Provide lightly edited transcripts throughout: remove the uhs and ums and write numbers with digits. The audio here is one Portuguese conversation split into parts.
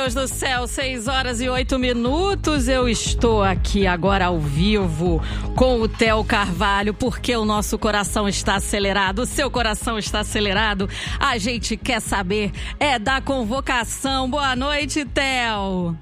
Deus do céu, 6h08. Eu estou aqui agora ao vivo com o Theo Carvalho, porque o nosso coração está acelerado, o seu coração está acelerado. A gente quer saber da convocação. Boa noite, Theo.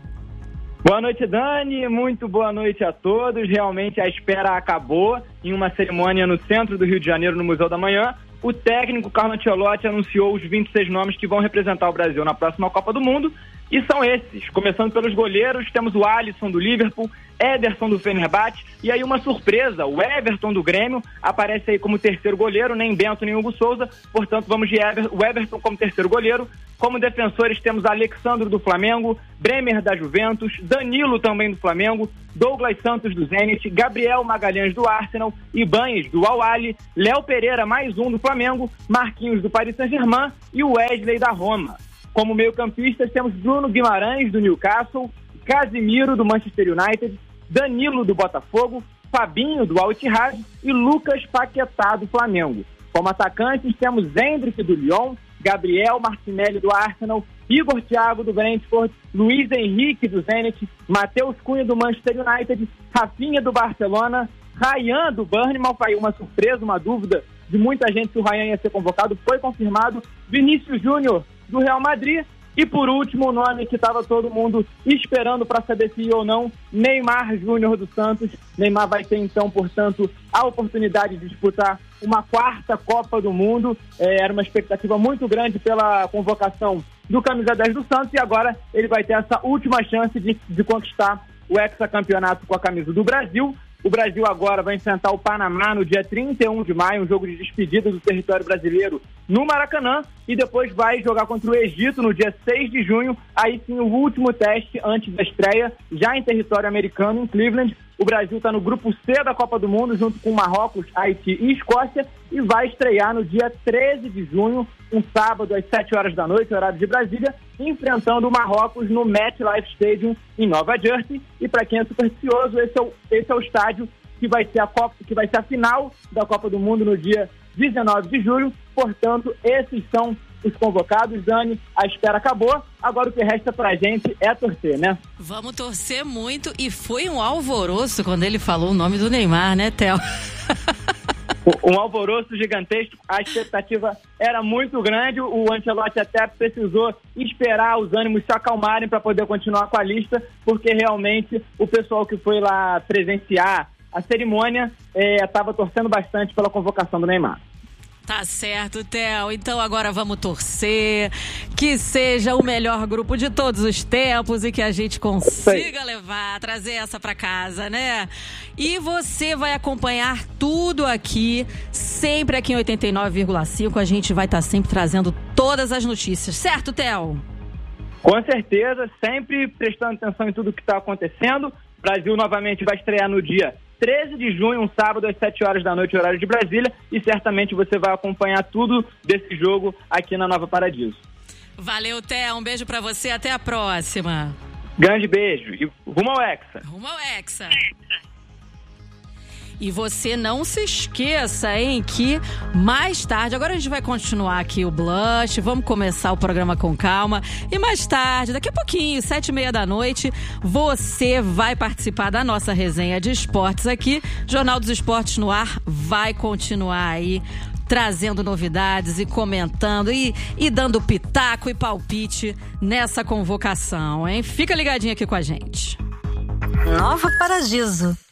Boa noite, Dani. Muito boa noite a todos. Realmente a espera acabou. Em uma cerimônia no centro do Rio de Janeiro, no Museu da Manhã, o técnico Carlo Ancelotti anunciou os 26 nomes que vão representar o Brasil na próxima Copa do Mundo. E são esses, começando pelos goleiros, temos o Alisson do Liverpool, Ederson do Fenerbahçe, e aí uma surpresa, o Everton do Grêmio aparece aí como terceiro goleiro, nem Bento nem Hugo Souza, portanto vamos de o Everton como terceiro goleiro. Como defensores temos Alexandro do Flamengo, Bremer da Juventus, Danilo também do Flamengo, Douglas Santos do Zenit, Gabriel Magalhães do Arsenal, Ibañez do Al-Ahly, Léo Pereira mais um do Flamengo, Marquinhos do Paris Saint-Germain e o Wesley da Roma. Como meio-campistas, temos Bruno Guimarães, do Newcastle, Casimiro, do Manchester United, Danilo, do Botafogo, Fabinho, do Al-Ittihad e Lucas Paquetá, do Flamengo. Como atacantes, temos Endrick, do Lyon, Gabriel Martinelli, do Arsenal, Igor Thiago, do Brentford, Luiz Henrique, do Zenit, Matheus Cunha, do Manchester United, Rafinha, do Barcelona, Ryan, do Bournemouth. Aí uma surpresa, uma dúvida de muita gente se o Ryan ia ser convocado, foi confirmado, Vinícius Júnior, do Real Madrid, e por último o nome que estava todo mundo esperando para saber se ia ou não, Neymar Júnior do Santos. Neymar vai ter então, portanto, a oportunidade de disputar uma quarta Copa do Mundo. Era uma expectativa muito grande pela convocação do camisa 10 do Santos, e agora ele vai ter essa última chance de conquistar o hexacampeonato com a camisa do Brasil. O Brasil agora vai enfrentar o Panamá no dia 31 de maio, um jogo de despedida do território brasileiro no Maracanã, e depois vai jogar contra o Egito no dia 6 de junho, aí sim o último teste antes da estreia, já em território americano, em Cleveland. O Brasil está no grupo C da Copa do Mundo, junto com Marrocos, Haiti e Escócia, e vai estrear no dia 13 de junho, um sábado, às 7 horas da noite, horário de Brasília, enfrentando o Marrocos no MetLife Stadium, em Nova Jersey. E para quem é supersticioso, esse é o estádio que vai ser a final da Copa do Mundo no dia 19 de julho. Portanto, esses são os convocados. Dani, a espera acabou. Agora o que resta pra gente é torcer, né? Vamos torcer muito. E foi um alvoroço quando ele falou o nome do Neymar, né, Theo? Um alvoroço gigantesco, a expectativa era muito grande, o Ancelotti até precisou esperar os ânimos se acalmarem para poder continuar com a lista, porque realmente o pessoal que foi lá presenciar a cerimônia estava torcendo bastante pela convocação do Neymar. Tá certo, Theo. Então agora vamos torcer que seja o melhor grupo de todos os tempos e que a gente consiga trazer essa pra casa, né? E você vai acompanhar tudo aqui, sempre aqui em 89,5. A gente vai estar sempre trazendo todas as notícias, certo, Theo? Com certeza, sempre prestando atenção em tudo que está acontecendo. O Brasil novamente vai estrear no dia 13 de junho, um sábado, às 7 horas da noite, horário de Brasília, e certamente você vai acompanhar tudo desse jogo aqui na Nova Paradiso. Valeu, Theo. Um beijo pra você. Até a próxima. Grande beijo. E rumo ao Hexa. Rumo ao Hexa. E você não se esqueça, hein, que mais tarde, agora a gente vai continuar aqui o Blush, vamos começar o programa com calma, e mais tarde, daqui a pouquinho, 7h30 da noite, você vai participar da nossa resenha de esportes aqui. Jornal dos Esportes no Ar vai continuar aí, trazendo novidades e comentando e dando pitaco e palpite nessa convocação, hein? Fica ligadinho aqui com a gente. Nova Paradiso.